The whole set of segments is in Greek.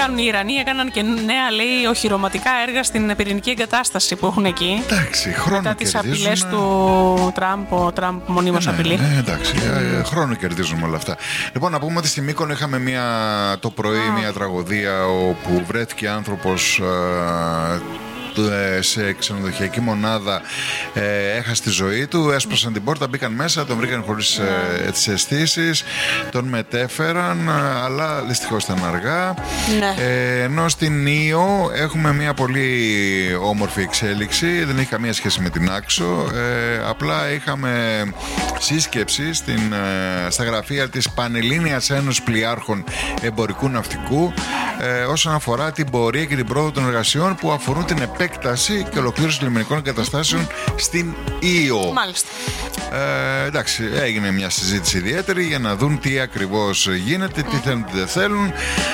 κάνουν οι Ιρανοί? Έκαναν και νέα, λέει, οχυρωματικά έργα στην πυρηνική εγκατάσταση που έχουν εκεί. Εντάξει, χρόνο μετά τις κερδίζουν. απειλές του Τραμπ, ο Τραμπ μονίμως απειλεί. Ναι, εντάξει, χρόνο κερδίζουμε όλα αυτά. Λοιπόν, να πούμε ότι στη Μύκονο είχαμε το πρωί μια τραγωδία όπου βρέθηκε άνθρωπος σε ξενοδοχειακή μονάδα, έχασε τη ζωή του, έσπασαν την πόρτα, μπήκαν μέσα, τον βρήκαν χωρίς τις αισθήσεις, τον μετέφεραν, αλλά δυστυχώς ήταν αργά. Ενώ στην Ήο έχουμε μια πολύ όμορφη εξέλιξη, δεν έχει καμία σχέση με την Άξο, απλά είχαμε σύσκεψη στα γραφεία της Πανελλήνιας Ένωσης Πλοιάρχων Εμπορικού Ναυτικού όσον αφορά την πορεία και την πρόοδο των εργασιών που αφορούν την επέκταση και ολοκλήρωση λιμενικών εγκαταστάσεων στην Ήο. Μάλιστα. Εντάξει, έγινε μια συζήτηση ιδιαίτερη για να δουν τι ακριβώς γίνεται, τι θέλουν, τι δεν θέλουν,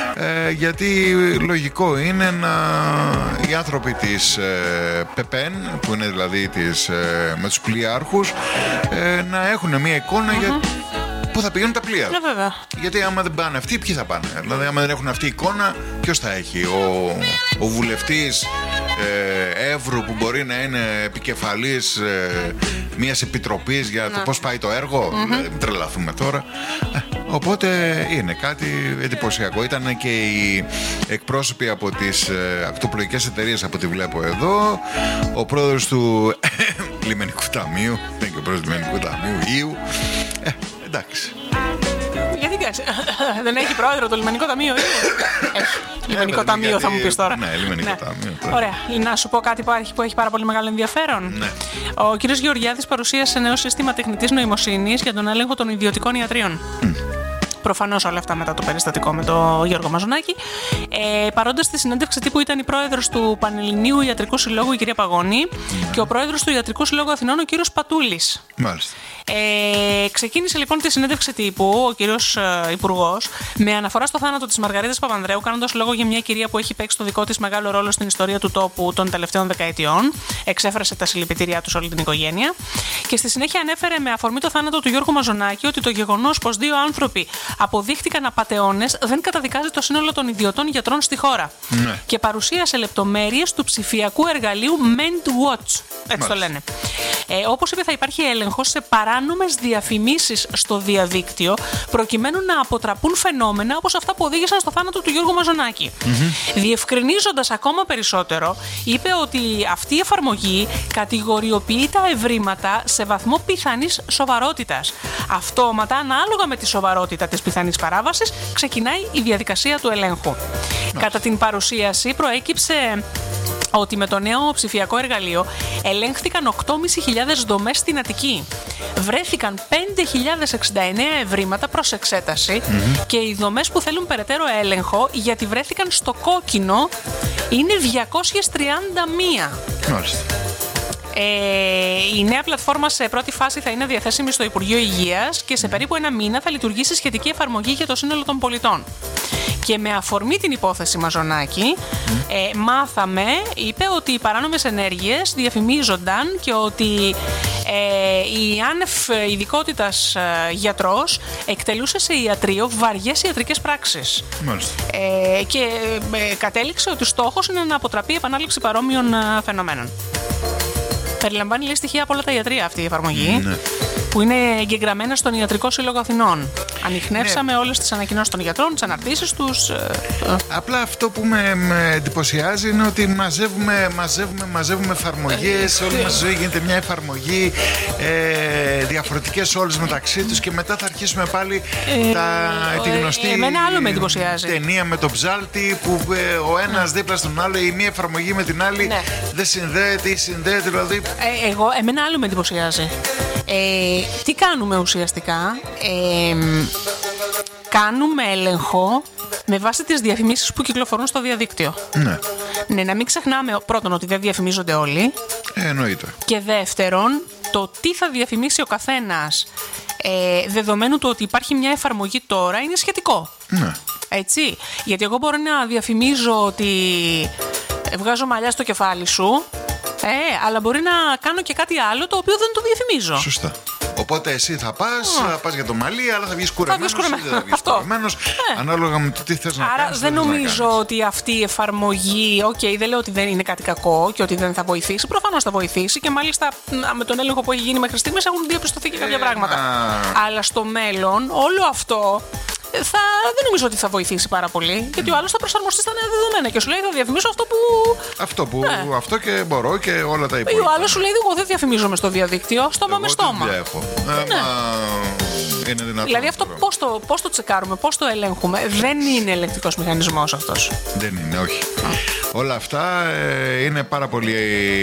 γιατί λογικό είναι οι άνθρωποι της ΠΕΠΕΝ, που είναι δηλαδή με τους πλοιάρχους, να έχουν μια εικόνα για πού θα πηγαίνουν τα πλοία. Βέβαια. Γιατί άμα δεν πάνε αυτοί, ποιοι θα πάνε? Δηλαδή, άμα δεν έχουν αυτή η εικόνα, ποιος θα έχει? Ο βουλευτής Εύρου που μπορεί να είναι επικεφαλής μιας επιτροπής για το πώς πάει το έργο. Μην τρελαθούμε τώρα. Οπότε είναι κάτι εντυπωσιακό. Ήταν και οι εκπρόσωποι από τις ακτοπλοϊκές εταιρείες, από ό,τι βλέπω εδώ. Ο πρόεδρος του Λιμενικού Ταμείου, δεν είναι και ο πρόεδρος του Λιμενικού Ταμείου, Ήου. Εντάξει. Γιατί δεν έχει πρόεδρο το Λιμενικό Ταμείο? Έχει. Λιμενικό Ταμείο θα μου πεις τώρα. Ναι, Λιμενικό Ταμείο. Ωραία. Να σου πω κάτι που έχει πάρα πολύ μεγάλο ενδιαφέρον. Ναι. Ο κ. Γεωργιάδης παρουσίασε νέο σύστημα τεχνητής νοημοσύνης για τον έλεγχο των ιδιωτικών ιατρίων. Προφανώς όλα αυτά μετά το περιστατικό με τον Γιώργο Μαζονάκη. Παρόντες στη συνέντευξη τύπου ήταν η πρόεδρος του Πανελληνίου Ιατρικού Συλλόγου, η κυρία Παγώνη, και ο πρόεδρος του Ιατρικού Συλλόγου Αθηνών, ο κύριος Πατούλης. Μάλιστα. Ξεκίνησε λοιπόν τη συνέντευξη τύπου ο κύριος Υπουργός με αναφορά στο θάνατο της Μαργαρίτας Παπανδρέου, κάνοντας λόγο για μια κυρία που έχει παίξει το δικό της μεγάλο ρόλο στην ιστορία του τόπου των τελευταίων δεκαετιών. Εξέφρασε τα συλληπιτήριά του σε όλη την οικογένεια. Και στη συνέχεια ανέφερε με αφορμή το θάνατο του Γιώργου Μαζονάκη ότι το γεγονός πως δύο άνθρωποι αποδείχτηκαν απατεώνες δεν καταδικάζει το σύνολο των ιδιωτών γιατρών στη χώρα. Ναι. Και παρουσίασε λεπτομέρειες του ψηφιακού εργαλείου Mend Watch. Έτσι το λένε. Όπως είπε, θα υπάρχει έλεγχος σε παράνομες διαφημίσεις στο διαδίκτυο, προκειμένου να αποτραπούν φαινόμενα όπως αυτά που οδήγησαν στο θάνατο του Γιώργου Μαζονάκη. Διευκρινίζοντας ακόμα περισσότερο, είπε ότι αυτή η εφαρμογή κατηγοριοποιεί τα ευρήματα σε βαθμό πιθανής σοβαρότητας. Αυτόματα, ανάλογα με τη σοβαρότητα της πιθανής παράβασης, ξεκινάει η διαδικασία του ελέγχου. Κατά την παρουσίαση προέκυψε ότι με το νέο ψηφιακό εργαλείο ελέγχθηκαν 8.500 δομές στην Αττική. Βρέθηκαν 5.069 ευρήματα προς εξέταση και οι δομές που θέλουν περαιτέρω έλεγχο, γιατί βρέθηκαν στο κόκκινο, είναι 231. Μάλιστα. Η νέα πλατφόρμα σε πρώτη φάση θα είναι διαθέσιμη στο Υπουργείο Υγείας και σε περίπου ένα μήνα θα λειτουργήσει σχετική εφαρμογή για το σύνολο των πολιτών. Και με αφορμή την υπόθεση Μαζονάκη, μάθαμε, είπε, ότι οι παράνομες ενέργειες διαφημίζονταν και ότι η άνευ ειδικότητας γιατρός εκτελούσε σε ιατρείο βαριές ιατρικές πράξεις. Και κατέληξε ότι στόχος είναι να αποτραπεί η επανάληψη παρόμοιων φαινομένων. Περιλαμβάνει, λέει, στοιχεία από όλα τα ιατρεία αυτή η εφαρμογή, που είναι εγγεγραμμένα στον Ιατρικό Σύλλογο Αθηνών. Ανιχνεύσαμε όλες τις ανακοινώσεις των γιατρών, τις αναρτήσεις τους. Απλά αυτό που με εντυπωσιάζει είναι ότι μαζεύουμε εφαρμογές. Όλη μας ζωή γίνεται μια εφαρμογή, διαφορετικές όλες μεταξύ τους, και μετά θα αρχίσουμε πάλι τη γνωστή άλλο με εντυπωσιάζει. ταινία με τον ψάλτη που ο ένας δίπλα στον άλλο, η μία εφαρμογή με την άλλη δεν συνδέεται ή συνδέεται, δηλαδή. Εμένα άλλο με εντυπωσιάζει. Τι κάνουμε ουσιαστικά? Κάνουμε έλεγχο με βάση τις διαφημίσεις που κυκλοφορούν στο διαδίκτυο. Ναι, να μην ξεχνάμε πρώτον ότι δεν διαφημίζονται όλοι. Εννοείται. Και δεύτερον, το τι θα διαφημίσει ο καθένας, δεδομένου του ότι υπάρχει μια εφαρμογή τώρα, είναι σχετικό. Ναι. Έτσι. Γιατί εγώ μπορώ να διαφημίζω ότι βγάζω μαλλιά στο κεφάλι σου, αλλά μπορεί να κάνω και κάτι άλλο το οποίο δεν το διαφημίζω. Σωστά. Οπότε εσύ θα πας για το μαλλί, αλλά θα βγεις κουρεμένος ή δεν θα βγεις κουρεμένος, ανάλογα με το τι θες να κάνεις. Άρα δεν νομίζω ότι αυτή η εφαρμογή, δεν λέω ότι δεν είναι κάτι κακό και ότι δεν θα βοηθήσει. Προφανώς θα βοηθήσει και μάλιστα με τον έλεγχο που έχει γίνει μέχρι στιγμής έχουν διαπιστωθεί και κάποια πράγματα. Αλλά στο μέλλον όλο αυτό δεν νομίζω ότι θα βοηθήσει πάρα πολύ. Γιατί ο άλλος θα προσαρμοστεί στα νέα δεδομένα και σου λέει θα διαφημίσω αυτό που. Αυτό και μπορώ και όλα τα υπόλοιπα. Ή ο άλλος σου λέει εγώ δεν διαφημίζομαι στο διαδίκτυο, στόμα με στόμα. Είναι δυνατόν. Δηλαδή αυτό πώς το τσεκάρουμε, πώς το ελέγχουμε. Δεν είναι ελεγκτικός μηχανισμός αυτός. Δεν είναι, όχι. Όλα αυτά είναι πάρα πολύ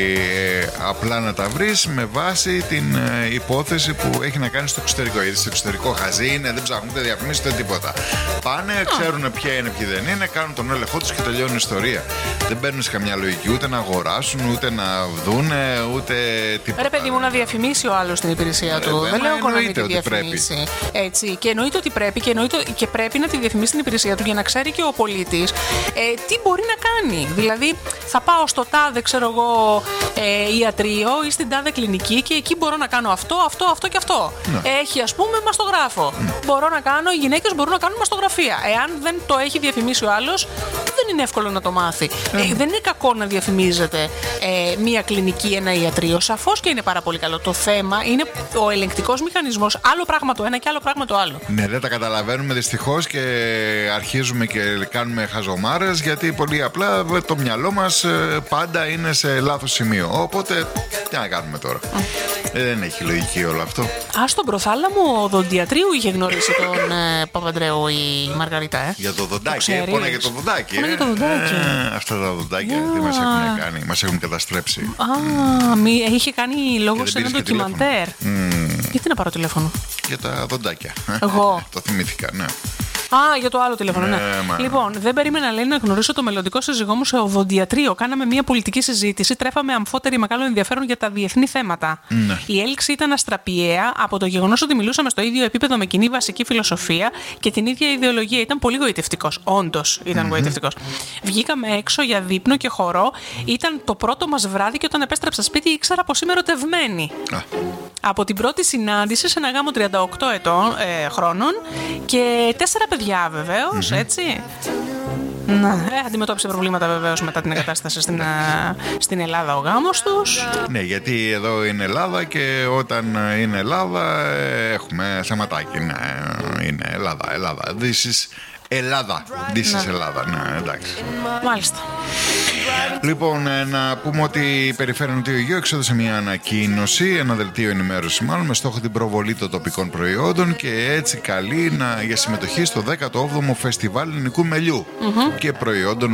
απλά να τα βρεις με βάση την υπόθεση που έχει να κάνει στο εξωτερικό. Γιατί στο εξωτερικό χαζί είναι, δεν ψάχνουν ούτε διαφημίσεις ούτε τίποτα. Πάνε, ξέρουν ποια είναι, ποιοι δεν είναι, κάνουν τον έλεγχό τους και τελειώνει η ιστορία. Δεν μπαίνουν σε καμιά λογική ούτε να αγοράσουν, ούτε να δούνε, ούτε τίποτα. Ρε παιδί μου, να διαφημίσει ο άλλος την υπηρεσία του. Δεν λέω εγώ να μην τη διαφημίσει. Έτσι. Και εννοείται ότι πρέπει και πρέπει να τη διαφημίσει την υπηρεσία του για να ξέρει και ο πολίτης τι μπορεί να κάνει. Δηλαδή, θα πάω στο τάδε, ξέρω εγώ, ιατρείο ή στην τάδε κλινική και εκεί μπορώ να κάνω αυτό και αυτό. Ναι. Έχει, ας πούμε, μαστογράφο. Μπορώ να κάνω, οι γυναίκες μπορούν να κάνουν μαστογραφία. Εάν δεν το έχει διαφημίσει ο άλλος, δεν είναι εύκολο να το μάθει. Δεν είναι κακό να διαφημίζεται μία κλινική, ένα ιατρείο. Σαφώς και είναι πάρα πολύ καλό. Το θέμα είναι ο ελεγκτικός μηχανισμός. Άλλο πράγμα το ένα και άλλο πράγμα το άλλο. Ναι, δεν τα καταλαβαίνουμε δυστυχώς και αρχίζουμε και κάνουμε χαζομάρες γιατί πολύ απλά το μυαλό μας πάντα είναι σε λάθος σημείο. Οπότε, τι να κάνουμε τώρα. Δεν έχει λογική όλο αυτό. Στον προθάλαμο οδοντιατρίου είχε γνωρίσει τον Παπαντρέου η Μαργαρίτα. Για το δοντάκι. Πόνα για το δοντάκι. Αυτά τα δοντάκια τι μας έχουν κάνει. Μας έχουν καταστρέψει. Είχε κάνει λόγο σε ένα ντοκιμαντέρ. Γιατί να πάρω τηλέφωνο? Για τα δοντάκια. Εγώ. Το θυμήθηκα, ναι. Για το άλλο τηλέφωνο, ναι. Λοιπόν, δεν περίμενα, λέει, να γνωρίσω το μελλοντικό σύζυγό μου σε οδοντιατρίο. Κάναμε μια πολιτική συζήτηση, τρέφαμε αμφότερη μεγάλο ενδιαφέρον για τα διεθνή θέματα. Ναι. Η έλξη ήταν αστραπιαία από το γεγονός ότι μιλούσαμε στο ίδιο επίπεδο με κοινή βασική φιλοσοφία και την ίδια ιδεολογία. Ήταν πολύ γοητευτικός. Όντως ήταν γοητευτικός. Βγήκαμε έξω για δείπνο και χορό. Ήταν το πρώτο μας βράδυ και όταν επέστρεψα σπίτι ήξερα πως είμαι ερωτευμένη. Από την πρώτη συνάντηση σε ένα γάμο 38 χρόνων και 4 παιδιά βεβαίως, έτσι. Αντιμετώπισε προβλήματα βεβαίως μετά την εγκατάσταση στην Ελλάδα ο γάμος τους. Ναι, γιατί εδώ είναι Ελλάδα και όταν είναι Ελλάδα έχουμε θεματάκι. Ναι, είναι Ελλάδα. This is Ελλάδα. Ναι, εντάξει. Μάλιστα. Λοιπόν, να πούμε ότι η Περιφέρεια Νοτιού Αιγαίου εξέδωσε μια ανακοίνωση, ένα δελτίο ενημέρωση μάλλον, με στόχο την προβολή των τοπικών προϊόντων και έτσι καλεί για συμμετοχή στο 18ο Φεστιβάλ Ελληνικού Μελιού και προϊόντων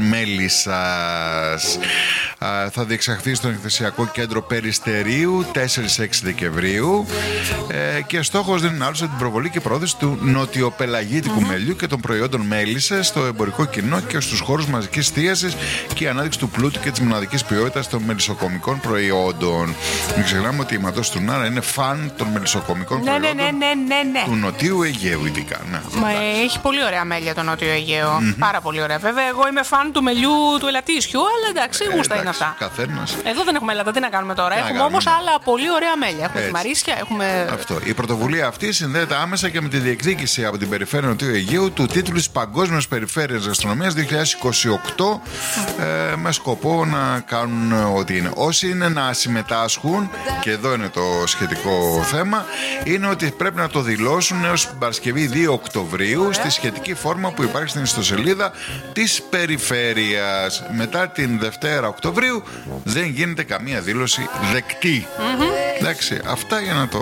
μέλισσας. Θα διεξαχθεί στο Εκθεσιακό Κέντρο Περιστερίου 4-6 Δεκεμβρίου και στόχος δεν είναι άλλος από την προβολή και πρόθεση του νοτιοπελαγίτικου μελιού και των προϊόντων μέλισσας στο εμπορικό κοινό και στους χώρους μαζικής εστίασης και η ανάδειξη του πλούτου και της μοναδικής ποιότητας των μελισσοκομικών προϊόντων. Μην ξεχνάμε ότι η Ματός του Νάρα είναι φαν των μελισσοκομικών προϊόντων του Νοτιού Αιγαίου, ειδικά. Μα έχει πολύ ωραία μέλια το Νότιο Αιγαίο. Πάρα πολύ ωραία. Βέβαια, εγώ είμαι φαν του μελιού του ελαττίσιου, αλλά εντάξει, γούστα είναι αυτά. Καθένας. Εδώ δεν έχουμε έλατα, τι να κάνουμε τώρα. Έχουμε όμως άλλα πολύ ωραία μέλια. Έχουμε τη Μαρίσια, έχουμε. Αυτό. Η πρωτοβουλία αυτή συνδέεται άμεσα και με τη διεκδίκηση από την Περιφέρεια Νοτιού Αιγαίου του τίτλου της Παγκόσμιας Περιφέρειας Γαστρονομίας 2028 με σκοπό να κάνουν ό,τι είναι. Όσοι είναι να συμμετάσχουν, και εδώ είναι το σχετικό θέμα, είναι ότι πρέπει να το δηλώσουν έως την Παρασκευή 2 Οκτωβρίου στη σχετική φόρμα που υπάρχει στην ιστοσελίδα της Περιφέρειας. Μετά την Δευτέρα Οκτωβρίου δεν γίνεται καμία δήλωση δεκτή. Εντάξει, αυτά για να το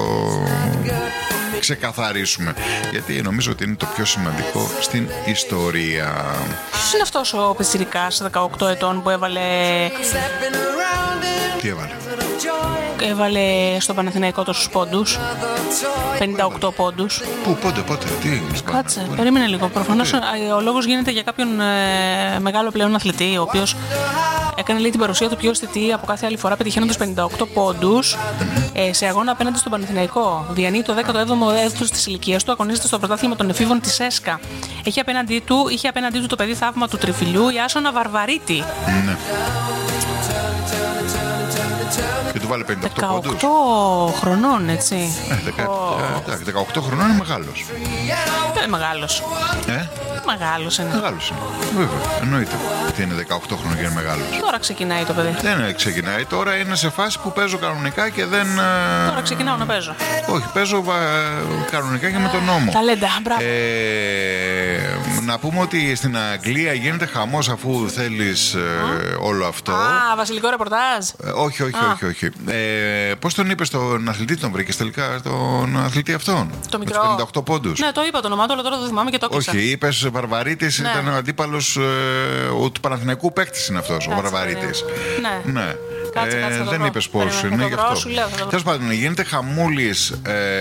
ξεκαθαρίσουμε, γιατί νομίζω ότι είναι το πιο σημαντικό στην ιστορία. Ποιος είναι αυτός ο πιτσιρικάς 18 ετών που έβαλε... Τι έβαλε? Έβαλε στο Παναθηναϊκό τόσους πόντους. 58 πόντους. Πού, πότε, τι? Κάτσε, περίμενε λίγο. Προφανώς ο λόγος γίνεται για κάποιον μεγάλο πλέον αθλητή, ο οποίος έκανε, λέει, την παρουσία του πιο αισθητή από κάθε άλλη φορά, πετυχαίνοντας 58 πόντους σε αγώνα απέναντι στον Παναθηναϊκό. Διανύει το 17ο έτος της ηλικίας του, αγωνίζεται στο πρωτάθλημα των εφήβων της ΕΣΚΑ. Είχε απέναντί του το παιδί θαύμα του Τριφυλιού, η Άσονα Βαρβαρίτη. Ναι. Και του βάλε 58 πόντους. 18 χρονών, έτσι. 18 χρονών είναι μεγάλος. Δεν είναι μεγάλος. Μεγάλος είναι. Μεγάλος είναι. Βέβαια. Εννοείται ότι είναι 18 χρόνια και είναι μεγάλος. Τώρα ξεκινάει το παιδί. Δεν ξεκινάει. Τώρα είναι σε φάση που παίζω κανονικά και δεν. Τώρα ξεκινάω να παίζω. Όχι, παίζω κανονικά και με τον νόμο. Ταλέντα, μπράβο. Να πούμε ότι στην Αγγλία γίνεται χαμός αφού θέλεις όλο αυτό. Βασιλικό ρεπορτάζ. Όχι. Πώς τον είπες τον αθλητή, τον βρήκες τελικά, τον αθλητή αυτόν? Το μικρό. Με τους 58 πόντους. Ναι, το είπα το όνομά του, αλλά τώρα το θυμάμαι και το έκλεισα. Όχι, είπες Βαρβαρίτης, ήταν ο αντίπαλος του Παναθηναϊκού παίκτης είναι αυτός, ο Βαρβαρίτης. Ναι. Κάτσε, δεν είπες πόσους είναι γι' αυτό. Τέλος πάντων, γίνεται χαμούλης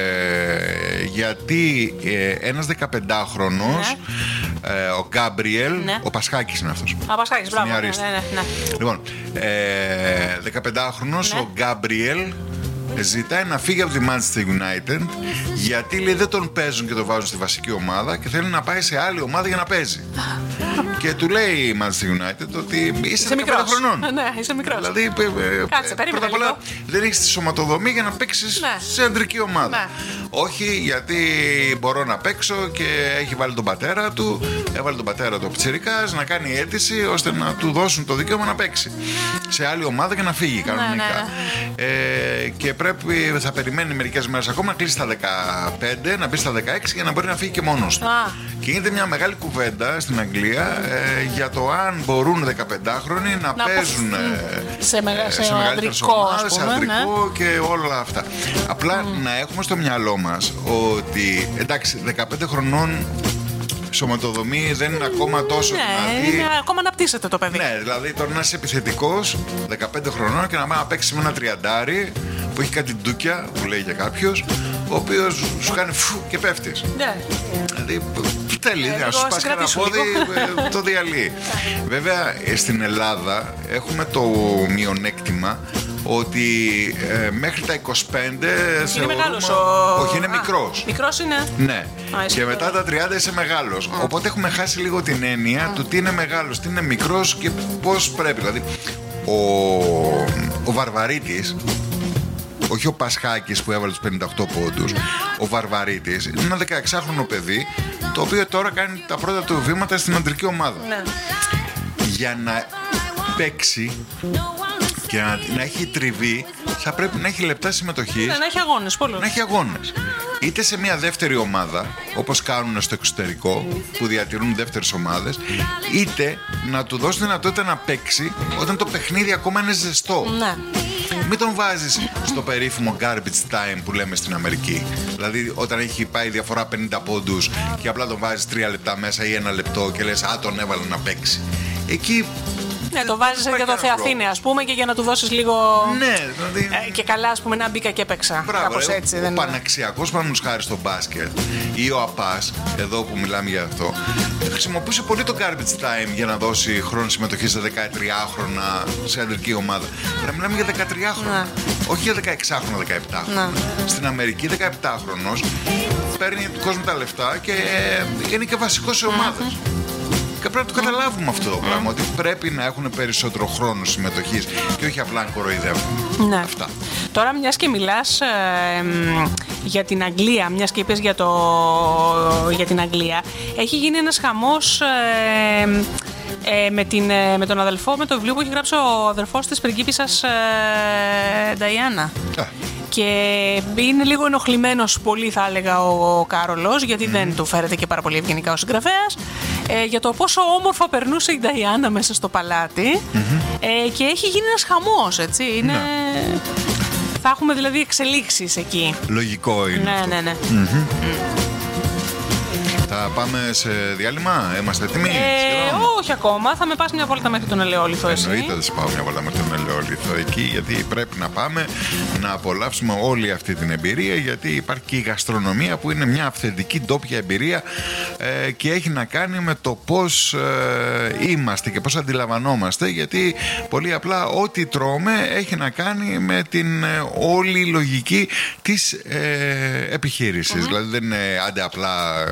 γιατί ένας 15χρονος, ο Γκάμπριελ, ο Πασχάκης είναι αυτός. Πασχάκης, μπράβο. Ναι. Λοιπόν, 15χρονος ο Γκάμπριελ ζητάει να φύγει από τη Manchester United γιατί λέει δεν τον παίζουν και τον βάζουν στη βασική ομάδα και θέλει να πάει σε άλλη ομάδα για να παίζει. Και του λέει η Manchester United ότι είσαι 15 χρονών. Ναι, είσαι μικρός. Δηλαδή, κάτσε, πρώτα απ' όλα δεν έχεις τη σωματοδομή για να παίξεις σε αντρική ομάδα. Ναι. Όχι, γιατί μπορώ να παίξω και έχει βάλει τον πατέρα του, έβαλε τον πατέρα του ο πιτσιρικάς να κάνει αίτηση ώστε να του δώσουν το δικαίωμα να παίξει σε άλλη ομάδα και να φύγει κανονικά. Και θα περιμένει μερικές μέρες ακόμα να κλείσει τα 15, να μπει στα 16 για να μπορεί να φύγει και μόνος του. Και γίνεται μια μεγάλη κουβέντα στην Αγγλία για το αν μπορούν 15χρονοι να παίζουν σε μεγαλύτερες ομάδες, σε αντρικό και όλα αυτά. Απλά να έχουμε στο μυαλό μας ότι εντάξει, 15 χρονών σωματοδομή δεν είναι ακόμα τόσο δυνατή. Είναι ακόμα αναπτύσσεται το παιδί. Ναι, δηλαδή τώρα να είσαι επιθετικός 15 χρονών και να πάει να παίξει με ένα τριαντάρι που έχει κάτι ντούκια, που λέει για κάποιος, ο οποίος σου κάνει φου και πέφτεις. Ναι. Δηλαδή θέλει να σου σπάσει κανένα πόδι, το διαλύει. Βέβαια στην Ελλάδα έχουμε το μειονέκτημα ότι μέχρι τα 25 είναι μεγάλος όχι, είναι μικρός. Μικρός είναι. Ναι. Και μετά τα 30 είσαι μεγάλος. Οπότε έχουμε χάσει λίγο την έννοια του τι είναι μεγάλος, τι είναι μικρός και πώς πρέπει. Δηλαδή ο Βαρβαρίτης, όχι ο Πασχάκης που έβαλε τους 58 πόντους, ο Βαρβαρίτης είναι ένα 16χρονο παιδί το οποίο τώρα κάνει τα πρώτα του βήματα στην αντρική ομάδα. Ναι. Για να παίξει και να έχει τριβή, θα πρέπει να έχει λεπτά συμμετοχής. Ναι, να έχει αγώνες, πολύ. Να έχει αγώνες. Είτε σε μια δεύτερη ομάδα, όπως κάνουν στο εξωτερικό, που διατηρούν δεύτερες ομάδες, είτε να του δώσει δυνατότητα να παίξει όταν το παιχνίδι ακόμα είναι ζεστό. Ναι. Μην τον βάζεις στο περίφημο garbage time που λέμε στην Αμερική. Δηλαδή όταν έχει πάει διαφορά 50 πόντους και απλά τον βάζεις 3 λεπτά μέσα ή 1 λεπτό και λες τον έβαλε να παίξει. Εκεί ναι, το βάζεις για το Θεαθήνε, ας πούμε, και για να του δώσεις λίγο. Ναι, δηλαδή. Και καλά, ας πούμε, να μπήκα και έπαιξα. Κάπως έτσι. Ο Παναξιακός, παραδείγματος χάρη στο μπάσκετ, ή ο Απάς, εδώ που μιλάμε για αυτό, χρησιμοποιούσε πολύ το garbage time για να δώσει χρόνο συμμετοχή σε 13χρονα σε αντρική ομάδα. Αλλά μιλάμε για 13χρονα. Όχι για 16χρονα, 17χρονα. Στην Αμερική, 17χρονος παίρνει του κόσμου τα λεφτά και είναι και βασικός σε ομάδες. Και πρέπει να το καταλάβουμε αυτό το πράγμα, ότι πρέπει να έχουν περισσότερο χρόνο συμμετοχής και όχι απλά να κοροϊδεύουν. Ναι. Αυτά. Τώρα, μιας και μιλάς για την Αγγλία, μιας και είπες για την Αγγλία, έχει γίνει ένας χαμός με τον αδελφό, με το βιβλίο που έχει γράψει ο αδελφός της πριγκίπισσας Νταϊάννα. Και είναι λίγο ενοχλημένος πολύ, θα έλεγα, ο Κάρολος, γιατί δεν του φέρεται και πάρα πολύ ευγενικά ο συγγραφέας, για το πόσο όμορφα περνούσε η Νταϊάννα μέσα στο παλάτι. Και έχει γίνει ένας χαμός, έτσι. Είναι. Θα έχουμε δηλαδή εξελίξεις εκεί. Λογικό είναι. Ναι. Θα πάμε σε διάλειμμα, είμαστε έτοιμοι? Όχι ακόμα, θα με πας μια βόλτα μέχρι τον Ελαιόλιθο εσύ. Εννοείται θα σε πάω μια βόλτα μέχρι τον Ελαιόλιθο εκεί, γιατί πρέπει να πάμε να απολαύσουμε όλη αυτή την εμπειρία, γιατί υπάρχει και η γαστρονομία που είναι μια αυθεντική ντόπια εμπειρία και έχει να κάνει με το πώς είμαστε και πώς αντιλαμβανόμαστε, γιατί πολύ απλά ό,τι τρώμε έχει να κάνει με την όλη λογική της επιχείρησης. Δηλαδή δεν είναι άντε απλά και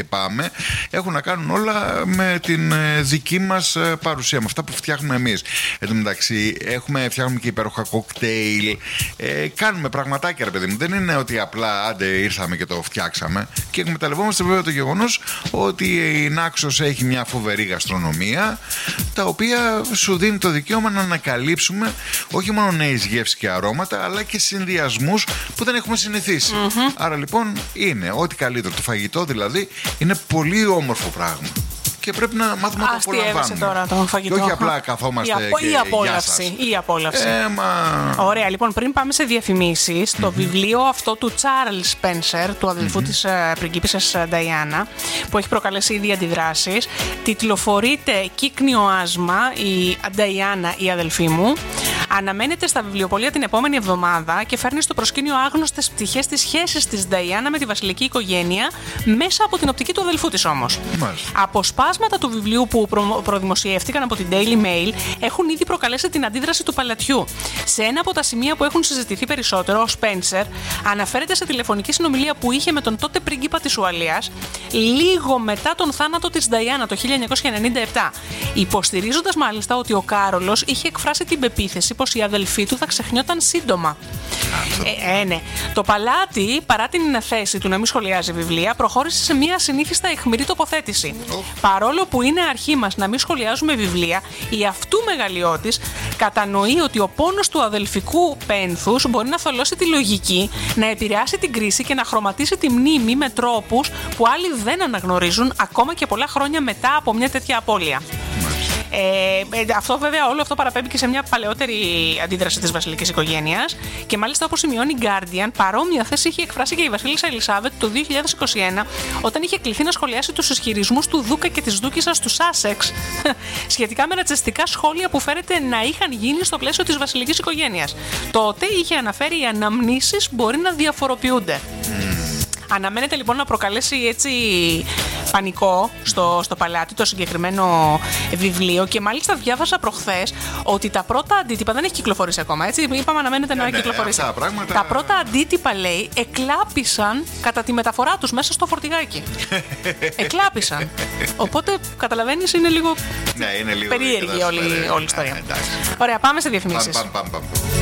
πάμε έχουν να κάνουν όλα με την δική μας παρουσία, με αυτά που φτιάχνουμε εμείς. Εν τω μεταξύ, φτιάχνουμε και υπέροχα κοκτέιλ. Κάνουμε πραγματάκια, ρε παιδί μου. Δεν είναι ότι απλά άντε ήρθαμε και το φτιάξαμε. Και εκμεταλλευόμαστε βέβαια το γεγονός ότι η Νάξος έχει μια φοβερή γαστρονομία, τα οποία σου δίνει το δικαίωμα να ανακαλύψουμε όχι μόνο νέες γεύσεις και αρώματα, αλλά και συνδυασμούς που δεν έχουμε συνηθίσει. Άρα λοιπόν είναι ό,τι καλύτερο. Το φαγητό δηλαδή είναι πολύ όμορφο πράγμα. Και πρέπει να μάθουμε να το απολαμβάνουμε. Τώρα το φαγητό. Και όχι απλά καθόμαστε η απόλαυση. Η απόλαυση. Ωραία, λοιπόν, πριν πάμε σε διαφημίσεις, το βιβλίο αυτό του Charles Spencer, του αδελφού της πριγκίπισσας Diana, που έχει προκαλέσει ήδη αντιδράσεις, τιτλοφορείται «Κύκνιο άσμα, η Diana, η αδελφή μου». Αναμένεται στα βιβλιοπωλεία την επόμενη εβδομάδα και φέρνει στο προσκήνιο άγνωστες πτυχές της σχέσης της Diana με τη βασιλική οικογένεια, μέσα από την οπτική του αδελφού της όμως. Αποσπάσματα του βιβλίου που προδημοσιεύτηκαν από την Daily Mail έχουν ήδη προκαλέσει την αντίδραση του παλατιού. Σε ένα από τα σημεία που έχουν συζητηθεί περισσότερο, ο Spencer αναφέρεται σε τηλεφωνική συνομιλία που είχε με τον τότε πρίγκιπα της Ουαλίας λίγο μετά τον θάνατο της Diana το 1997, υποστηρίζοντας μάλιστα ότι ο Κάρολος είχε εκφράσει την πεποίθηση πως η αδελφή του θα ξεχνιόταν σύντομα. Ναι. Το παλάτι, παρά την θέση του να μην σχολιάζει βιβλία, προχώρησε σε μια ασυνήθιστα αιχμηρή τοποθέτηση. Παρόλο που είναι αρχή μας να μην σχολιάζουμε βιβλία, η αυτού μεγαλειώτης κατανοεί ότι ο πόνος του αδελφικού πένθους μπορεί να θολώσει τη λογική, να επηρεάσει την κρίση και να χρωματίσει τη μνήμη με τρόπους που άλλοι δεν αναγνωρίζουν ακόμα και πολλά χρόνια μετά από μια τέτοια απώλεια. Όλο αυτό παραπέμπει και σε μια παλαιότερη αντίδραση της βασιλικής οικογένειας και μάλιστα, όπως σημειώνει η Guardian, παρόμοια θέση είχε εκφράσει και η βασίλισσα Ελισάβετ το 2021 όταν είχε κληθεί να σχολιάσει τους ισχυρισμούς του Δούκα και της Δούκισσας του Σάσεξ σχετικά με ρατσιστικά σχόλια που φέρεται να είχαν γίνει στο πλαίσιο της βασιλικής οικογένειας. Τότε είχε αναφέρει οι αναμνήσεις μπορεί να διαφοροποιούνται. Αναμένεται λοιπόν να προκαλέσει έτσι πανικό στο παλάτι το συγκεκριμένο βιβλίο και μάλιστα διάβασα προχθές ότι τα πρώτα αντίτυπα δεν έχει κυκλοφορήσει ακόμα, έτσι, είπαμε αναμένεται να κυκλοφορήσει. Τα πρώτα αντίτυπα, λέει, εκλάπησαν κατά τη μεταφορά τους μέσα στο φορτηγάκι. Εκλάπησαν. Οπότε καταλαβαίνεις, είναι λίγο, περίεργη όλη η ιστορία. Ωραία, πάμε σε διαφημίσεις.